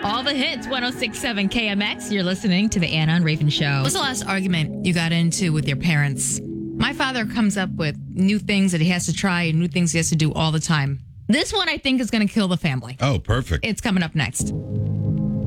All the hits, 106.7 KMX. You're listening to the Anna and Raven Show. What's the last argument you got into with your parents? My father comes up with new things that he has to try and new things he has to do all the time. This one, I think, is going to kill the family. Oh, perfect. It's coming up next.